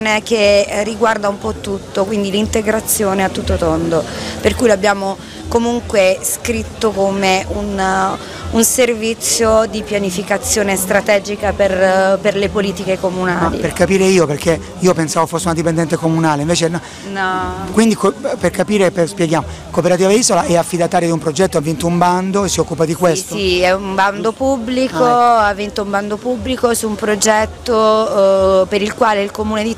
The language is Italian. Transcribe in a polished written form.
che riguarda un po' tutto, quindi l'integrazione a tutto tondo, per cui l'abbiamo comunque scritto come un servizio di pianificazione strategica per le politiche comunali. Per capire io, perché io pensavo fosse una dipendente comunale, invece no. No. Quindi per capire, spieghiamo, Cooperativa Isola è affidataria di un progetto, ha vinto un bando e si occupa di questo? Sì, è un bando pubblico, ecco. ha vinto un bando pubblico su un progetto per il quale il Comune di